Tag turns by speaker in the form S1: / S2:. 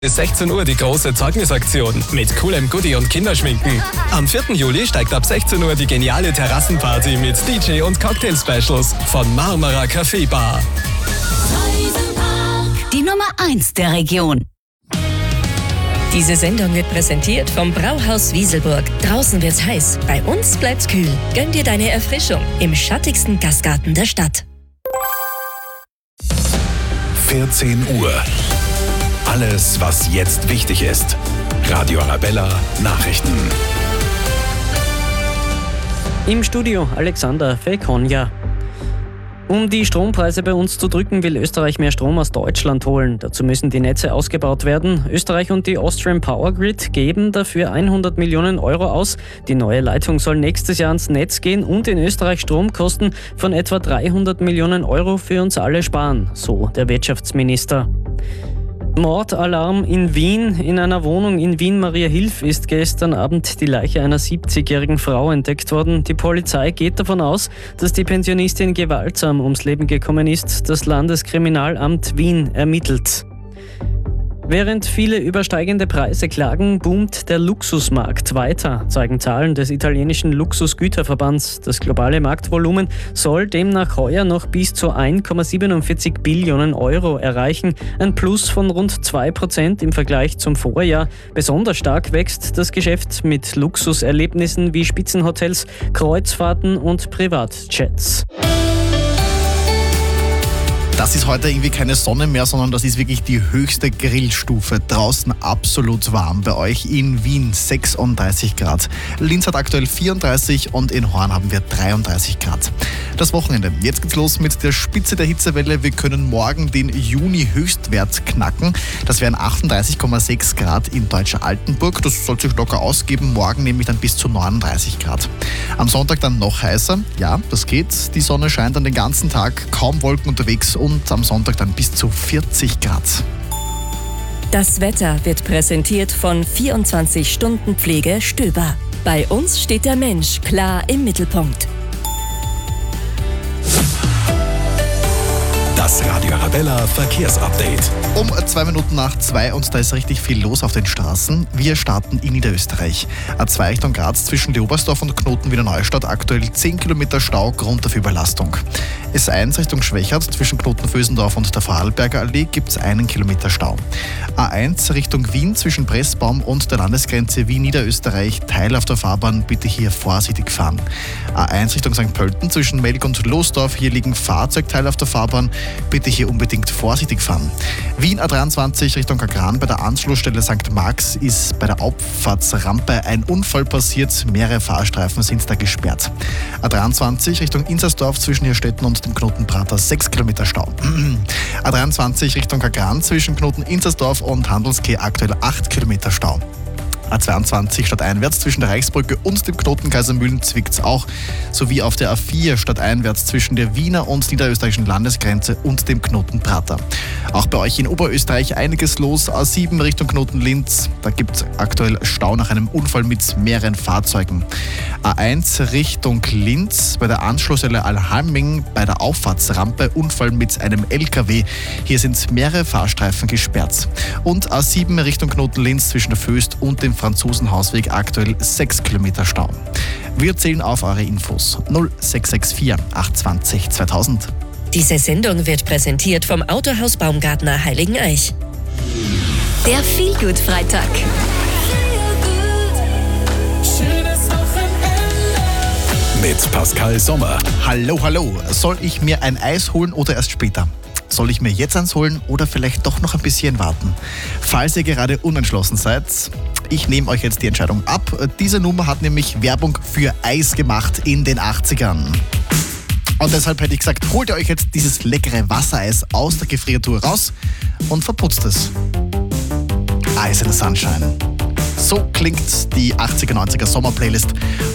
S1: Bis 16 Uhr die große Zeugnisaktion mit coolem Goodie und Kinderschminken. Am 4. Juli steigt ab 16 Uhr die geniale Terrassenparty mit DJ und Cocktail-Specials von Marmara Café Bar.
S2: Die Nummer 1 der Region.
S3: Diese Sendung wird präsentiert vom Brauhaus Wieselburg. Draußen wird's heiß, bei uns bleibt's kühl. Gönn dir deine Erfrischung im schattigsten Gastgarten der Stadt.
S4: 14 Uhr. Alles, was jetzt wichtig ist. Radio Arabella Nachrichten.
S5: Im Studio Alexander Felkonja. Um die Strompreise bei uns zu drücken, will Österreich mehr Strom aus Deutschland holen. Dazu müssen die Netze ausgebaut werden. Österreich und die Austrian Power Grid geben dafür 100 Millionen Euro aus. Die neue Leitung soll nächstes Jahr ans Netz gehen und in Österreich Stromkosten von etwa 300 Millionen Euro für uns alle sparen, so der Wirtschaftsminister. Mordalarm in Wien. In einer Wohnung in Wien-Mariahilf ist gestern Abend die Leiche einer 70-jährigen Frau entdeckt worden. Die Polizei geht davon aus, dass die Pensionistin gewaltsam ums Leben gekommen ist. Das Landeskriminalamt Wien ermittelt. Während viele über steigende Preise klagen, boomt der Luxusmarkt weiter, zeigen Zahlen des italienischen Luxusgüterverbands. Das globale Marktvolumen soll demnach heuer noch bis zu 1,47 Billionen Euro erreichen, ein Plus von rund 2% im Vergleich zum Vorjahr. Besonders stark wächst das Geschäft mit Luxuserlebnissen wie Spitzenhotels, Kreuzfahrten und Privatjets.
S6: Das ist heute irgendwie keine Sonne mehr, sondern das ist wirklich die höchste Grillstufe. Draußen absolut warm. Bei euch in Wien 36 Grad. Linz hat aktuell 34 und in Horn haben wir 33 Grad. Das Wochenende. Jetzt geht's los mit der Spitze der Hitzewelle. Wir können morgen den Juni-Höchstwert knacken. Das wären 38,6 Grad in Deutscher Altenburg. Das soll sich locker ausgeben. Morgen nämlich dann bis zu 39 Grad. Am Sonntag dann noch heißer. Ja, das geht. Die Sonne scheint dann den ganzen Tag. Kaum Wolken unterwegs und am Sonntag dann bis zu 40 Grad.
S3: Das Wetter wird präsentiert von 24 Stunden Pflege Stöber. Bei uns steht der Mensch klar im Mittelpunkt.
S4: Das Radio Arabella Verkehrsupdate.
S6: Um 2 Minuten nach 2 und da ist richtig viel los auf den Straßen. Wir starten in Niederösterreich. A2 Richtung Graz zwischen Leobersdorf und Knoten Wiener Neustadt aktuell 10 Kilometer Stau, Grund dafür Überlastung. S1 Richtung Schwächert zwischen Knoten-Vösendorf und der Vorarlberger Allee gibt es 1 Kilometer Stau. A1 Richtung Wien zwischen Pressbaum und der Landesgrenze Wien-Niederösterreich Teil auf der Fahrbahn, bitte hier vorsichtig fahren. A1 Richtung St. Pölten zwischen Melk und Losdorf, hier liegen Fahrzeugteile auf der Fahrbahn, bitte hier unbedingt vorsichtig fahren. Wien A23 Richtung Kagran bei der Anschlussstelle St. Marx ist bei der Auffahrtsrampe ein Unfall passiert. Mehrere Fahrstreifen sind da gesperrt. A23 Richtung Inzersdorf zwischen Hirstetten und dem Knoten Prater 6 Kilometer Stau. A23 Richtung Kagran zwischen Knoten Inzersdorf und Handelskeh aktuell 8 Kilometer Stau. A22 stadteinwärts zwischen der Reichsbrücke und dem Knoten Kaisermühlen zwickt's auch, sowie auf der A4 stadteinwärts zwischen der Wiener und niederösterreichischen Landesgrenze und dem Knoten Prater. Auch bei euch in Oberösterreich einiges los. A7 Richtung Knoten Linz, da gibt's aktuell Stau nach einem Unfall mit mehreren Fahrzeugen. A1 Richtung Linz bei der Anschlussstelle Alhalming bei der Auffahrtsrampe Unfall mit einem LKW. Hier sind mehrere Fahrstreifen gesperrt. Und A7 Richtung Knoten Linz zwischen der Föst und dem Franzosenhausweg aktuell 6 Kilometer Stau. Wir zählen auf eure Infos 0664 820 2000.
S3: Diese Sendung wird präsentiert vom Autohaus Baumgartner Heiligeneich.
S2: Der Feelgood-Freitag.
S4: Mit Pascal Sommer.
S6: Hallo, hallo. Soll ich mir ein Eis holen oder erst später? Soll ich mir jetzt eins holen oder vielleicht doch noch ein bisschen warten? Falls ihr gerade unentschlossen seid, ich nehme euch jetzt die Entscheidung ab. Diese Nummer hat nämlich Werbung für Eis gemacht in den 80ern. Und deshalb hätte ich gesagt, holt ihr euch jetzt dieses leckere Wassereis aus der Gefriertruhe raus und verputzt es. Ice in the Sunshine. So klingt die 80er, 90er Sommerplaylist